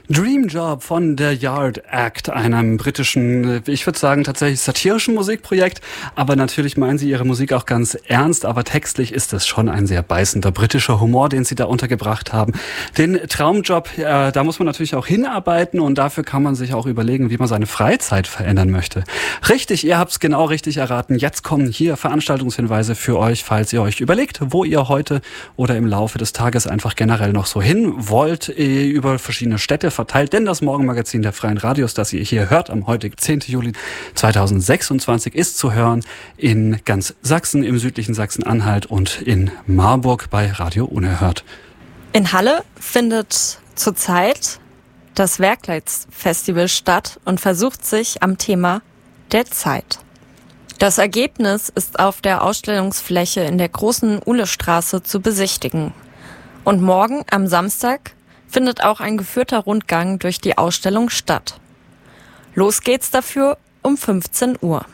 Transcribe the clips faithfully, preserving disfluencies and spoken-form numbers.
Dream Job von The Yard Act, einem britischen, ich würde sagen tatsächlich satirischen Musikprojekt, aber natürlich meinen sie ihre Musik auch ganz ernst, aber textlich ist es schon ein sehr beißender britischer Humor, den sie da untergebracht haben. Den Traumjob, äh, da muss man natürlich auch hinarbeiten und dafür kann man sich auch überlegen, wie man seine Freizeit verändern möchte. Richtig, ihr habt es genau richtig erraten. Jetzt kommen hier Veranstaltungshinweise für euch, falls ihr euch überlegt, wo ihr heute oder im Laufe des Tages einfach generell noch so hin wollt, äh, über verschiedene Städte verteilt, denn das Morgenmagazin der Freien Radios, das ihr hier hört, am heutigen zehnten Juli zweitausendsechsundzwanzig, ist zu hören in ganz Sachsen, im südlichen Sachsen-Anhalt und in Marburg bei Radio Unerhört. In Halle findet zurzeit das Werkleitfestival statt und versucht sich am Thema der Zeit. Das Ergebnis ist auf der Ausstellungsfläche in der großen Uhlestraße zu besichtigen. Und morgen am Samstag findet auch ein geführter Rundgang durch die Ausstellung statt. Los geht's dafür um fünfzehn Uhr.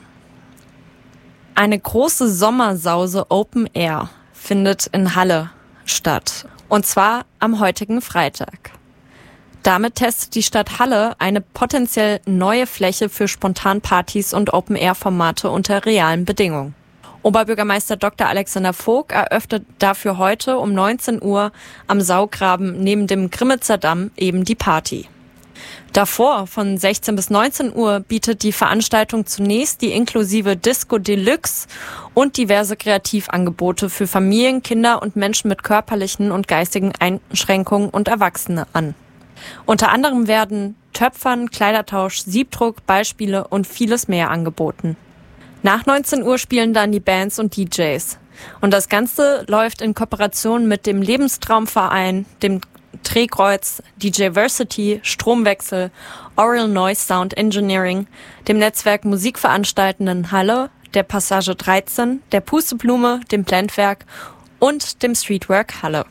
Eine große Sommersause Open Air findet in Halle statt. Und zwar am heutigen Freitag. Damit testet die Stadt Halle eine potenziell neue Fläche für Spontanpartys und Open-Air-Formate unter realen Bedingungen. Oberbürgermeister Doktor Alexander Vogt eröffnet dafür heute um neunzehn Uhr am Saugraben neben dem Grimmitzer Damm eben die Party. Davor von sechzehn bis neunzehn Uhr bietet die Veranstaltung zunächst die inklusive Disco Deluxe und diverse Kreativangebote für Familien, Kinder und Menschen mit körperlichen und geistigen Einschränkungen und Erwachsene an. Unter anderem werden Töpfern, Kleidertausch, Siebdruck, Beispiele und vieles mehr angeboten. Nach neunzehn Uhr spielen dann die Bands und D Js. Und das Ganze läuft in Kooperation mit dem Lebenstraumverein, dem Drehkreuz, D J-Versity, Stromwechsel, Aural Noise Sound Engineering, dem Netzwerk Musikveranstaltenden Halle, der Passage dreizehn, der Pusteblume, dem Blendwerk und dem Streetwork Halle.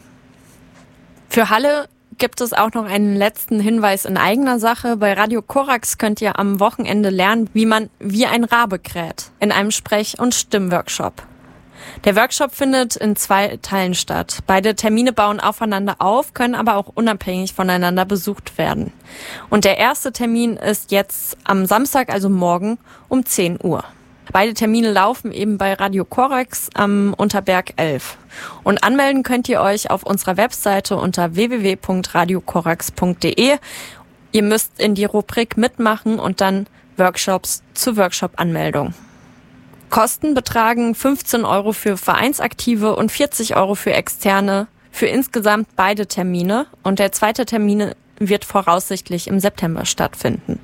Für Halle gibt es auch noch einen letzten Hinweis in eigener Sache. Bei Radio Korax könnt ihr am Wochenende lernen, wie man wie ein Rabe kräht, in einem Sprech- und Stimmworkshop. Der Workshop findet in zwei Teilen statt. Beide Termine bauen aufeinander auf, können aber auch unabhängig voneinander besucht werden. Und der erste Termin ist jetzt am Samstag, also morgen, um zehn Uhr. Beide Termine laufen eben bei Radio Korax am Unterberg elf. Und anmelden könnt ihr euch auf unserer Webseite unter w w w punkt radio korax punkt d e. Ihr müsst in die Rubrik mitmachen und dann Workshops zur Workshop-Anmeldung. Kosten betragen fünfzehn Euro für Vereinsaktive und vierzig Euro für Externe für insgesamt beide Termine. Und der zweite Termin wird voraussichtlich im September stattfinden.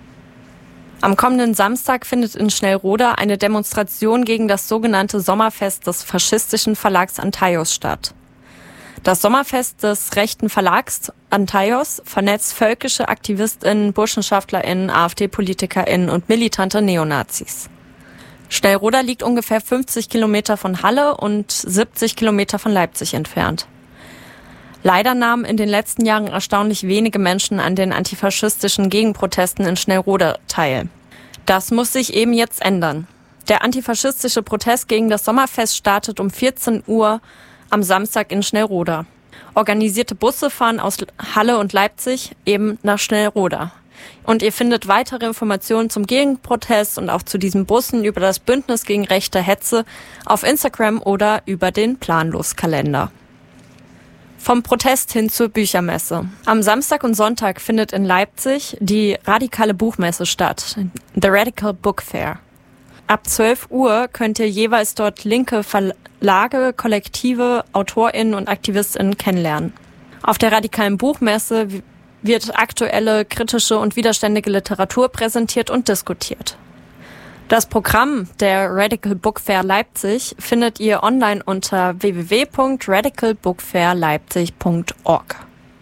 Am kommenden Samstag findet in Schnellroda eine Demonstration gegen das sogenannte Sommerfest des faschistischen Verlags Antaios statt. Das Sommerfest des rechten Verlags Antaios vernetzt völkische AktivistInnen, BurschenschaftlerInnen, AfD-PolitikerInnen und militante Neonazis. Schnellroda liegt ungefähr fünfzig Kilometer von Halle und siebzig Kilometer von Leipzig entfernt. Leider nahmen in den letzten Jahren erstaunlich wenige Menschen an den antifaschistischen Gegenprotesten in Schnellroda teil. Das muss sich eben jetzt ändern. Der antifaschistische Protest gegen das Sommerfest startet um vierzehn Uhr am Samstag in Schnellroda. Organisierte Busse fahren aus Halle und Leipzig eben nach Schnellroda. Und ihr findet weitere Informationen zum Gegenprotest und auch zu diesen Bussen über das Bündnis gegen rechte Hetze auf Instagram oder über den Planlos-Kalender. Vom Protest hin zur Büchermesse. Am Samstag und Sonntag findet in Leipzig die radikale Buchmesse statt, The Radical Book Fair. Ab zwölf Uhr könnt ihr jeweils dort linke Verlage, Kollektive, AutorInnen und AktivistInnen kennenlernen. Auf der radikalen Buchmesse wird aktuelle, kritische und widerständige Literatur präsentiert und diskutiert. Das Programm der Radical Book Fair Leipzig findet ihr online unter w w w punkt radical book fair leipzig punkt org.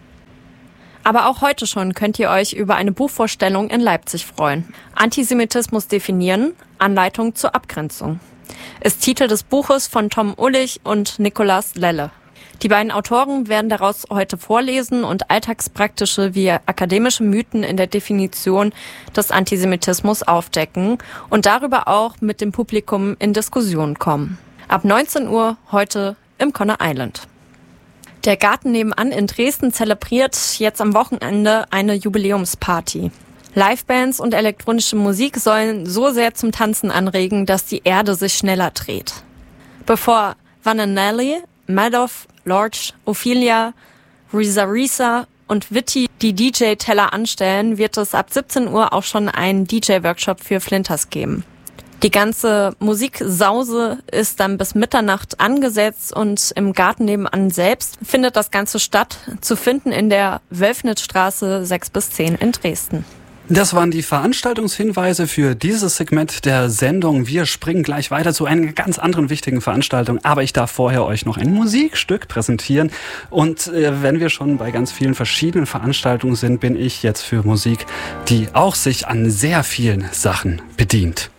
Aber auch heute schon könnt ihr euch über eine Buchvorstellung in Leipzig freuen. Antisemitismus definieren, Anleitung zur Abgrenzung ist Titel des Buches von Tom Ullich und Nikolaus Lelle. Die beiden Autoren werden daraus heute vorlesen und alltagspraktische wie akademische Mythen in der Definition des Antisemitismus aufdecken und darüber auch mit dem Publikum in Diskussion kommen. Ab neunzehn Uhr heute im Conner Island. Der Garten nebenan in Dresden zelebriert jetzt am Wochenende eine Jubiläumsparty. Livebands und elektronische Musik sollen so sehr zum Tanzen anregen, dass die Erde sich schneller dreht. Bevor Vananelli, Madoff, Lorch, Ophelia, Risa Risa und Vitti die D J-Teller anstellen, wird es ab siebzehn Uhr auch schon einen D J-Workshop für Flinters geben. Die ganze Musiksause ist dann bis Mitternacht angesetzt und im Garten nebenan selbst findet das Ganze statt, zu finden in der Wölfnitzstraße sechs bis zehn in Dresden. Das waren die Veranstaltungshinweise für dieses Segment der Sendung. Wir springen gleich weiter zu einer ganz anderen wichtigen Veranstaltung, aber ich darf vorher euch noch ein Musikstück präsentieren. Und äh, wenn wir schon bei ganz vielen verschiedenen Veranstaltungen sind, bin ich jetzt für Musik, die auch sich an sehr vielen Sachen bedient.